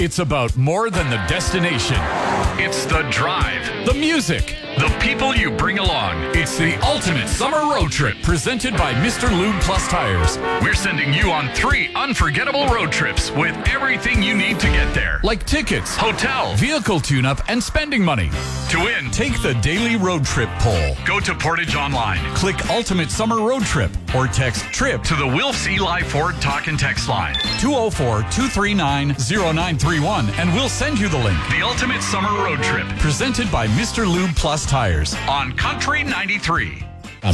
It's about more than the destination. It's the drive, the music, the people you bring along. It's the ultimate summer road trip presented by Mr. Lube Plus Tires. We're sending you on 3 unforgettable road trips with everything you need to get there. Like tickets, hotel, vehicle tune-up, and spending money. To win, take the daily road trip poll. Go to Portage Online. Click Ultimate Summer Road Trip or text TRIP to the Wilfs Eli Ford Talk and Text line. 204-239-0931 and we'll send you the link. The Ultimate Summer Road Trip presented by Mr. Lube Plus Tires on Country 93.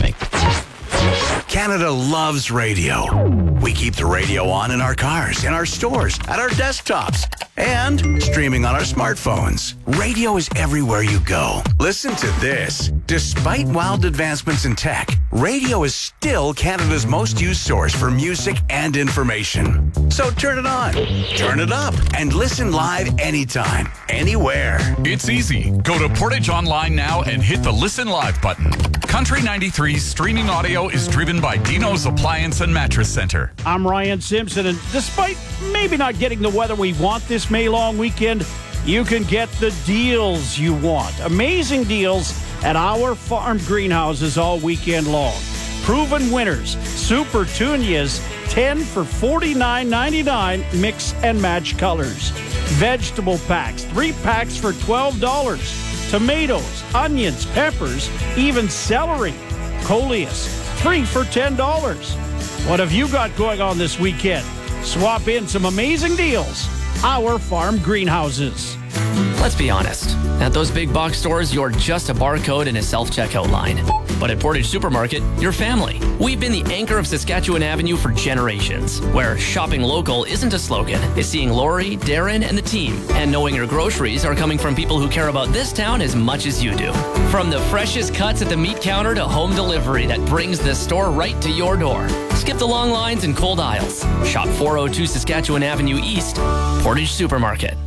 Canada loves radio. We keep the radio on in our cars, in our stores, at our desktops, and streaming on our smartphones. Radio is everywhere you go. Listen to this. Despite wild advancements in tech, radio is still Canada's most used source for music and information. So turn it on, turn it up, and listen live anytime, anywhere. It's easy. Go to Portage Online now and hit the Listen Live button. Country 93's streaming audio is driven by Dino's Appliance and Mattress Center. I'm Ryan Simpson, and despite maybe not getting the weather we want this May long weekend, you can get the deals you want. Amazing deals at our farm greenhouses all weekend long. Proven winners, Super Tunias, 10 for $49.99, mix and match colors. Vegetable packs, 3 packs for $12. Tomatoes, onions, peppers, even celery. Coleus, 3 for $10. What have you got going on this weekend? Swap in some amazing deals. Our farm greenhouses. Let's be honest. At those big box stores, you're just a barcode and a self-checkout line. But at Portage Supermarket, you're family. We've been the anchor of Saskatchewan Avenue for generations, where shopping local isn't a slogan. It's seeing Lori, Darren, and the team, and knowing your groceries are coming from people who care about this town as much as you do. From the freshest cuts at the meat counter to home delivery that brings the store right to your door. Skip the long lines and cold aisles. Shop 402 Saskatchewan Avenue East, Portage Supermarket.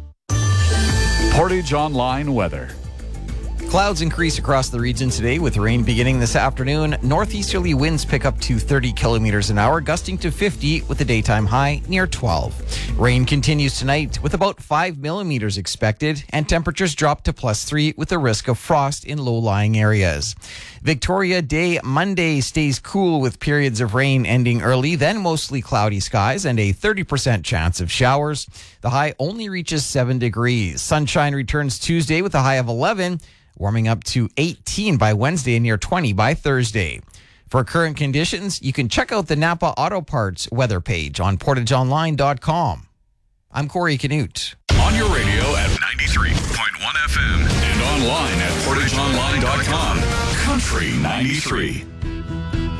Portage Online weather. Clouds increase across the region today with rain beginning this afternoon. Northeasterly winds pick up to 30 kilometers an hour, gusting to 50 with a daytime high near 12. Rain continues tonight with about 5 millimeters expected, and temperatures drop to +3 with a risk of frost in low-lying areas. Victoria Day Monday stays cool with periods of rain ending early, then mostly cloudy skies and a 30% chance of showers. The high only reaches 7 degrees. Sunshine returns Tuesday with a high of 11, warming up to 18 by Wednesday and near 20 by Thursday. For current conditions, you can check out the Napa Auto Parts weather page on portageonline.com. I'm Corey Canute. On your radio at 93.1 FM and online at portageonline.com. Country 93.